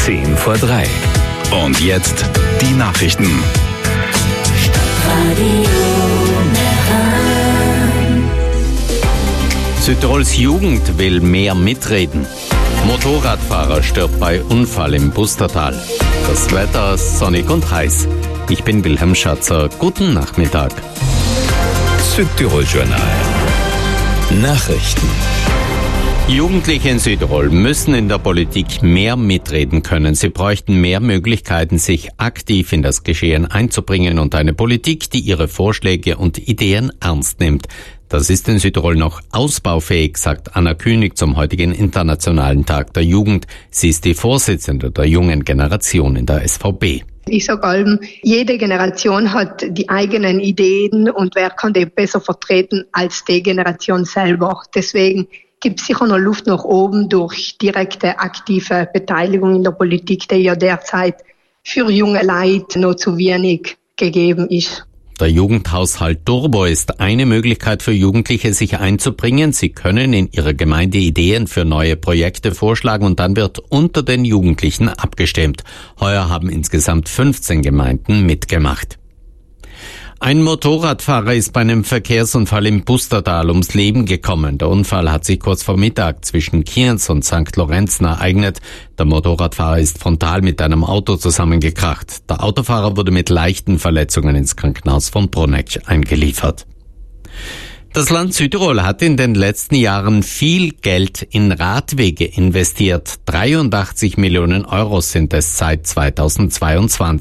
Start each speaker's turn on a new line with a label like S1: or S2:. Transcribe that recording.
S1: 3:10. Und jetzt die Nachrichten.
S2: Südtirols Jugend will mehr mitreden. Motorradfahrer stirbt bei Unfall im Bustertal. Das Wetter sonnig und heiß. Ich bin Wilhelm Schatzer. Guten Nachmittag.
S1: Südtirol Journal. Nachrichten.
S2: Jugendliche in Südtirol müssen in der Politik mehr mitreden können. Sie bräuchten mehr Möglichkeiten, sich aktiv in das Geschehen einzubringen und eine Politik, die ihre Vorschläge und Ideen ernst nimmt. Das ist in Südtirol noch ausbaufähig, sagt Anna Künig zum heutigen Internationalen Tag der Jugend. Sie ist die Vorsitzende der jungen Generation in der SVB.
S3: Ich sage allem, jede Generation hat die eigenen Ideen und wer kann die besser vertreten als die Generation selber. Deswegen gibt es sicher noch Luft nach oben durch direkte, aktive Beteiligung in der Politik, die ja derzeit für junge Leute noch zu wenig gegeben ist.
S2: Der Jugendhaushalt Turbo ist eine Möglichkeit für Jugendliche, sich einzubringen. Sie können in ihrer Gemeinde Ideen für neue Projekte vorschlagen und dann wird unter den Jugendlichen abgestimmt. Heuer haben insgesamt 15 Gemeinden mitgemacht. Ein Motorradfahrer ist bei einem Verkehrsunfall im Bustertal ums Leben gekommen. Der Unfall hat sich kurz vor Mittag zwischen Kienz und St. Lorenz ereignet. Der Motorradfahrer ist frontal mit einem Auto zusammengekracht. Der Autofahrer wurde mit leichten Verletzungen ins Krankenhaus von Bruneck eingeliefert. Das Land Südtirol hat in den letzten Jahren viel Geld in Radwege investiert. 83 Millionen Euro sind es seit 2022.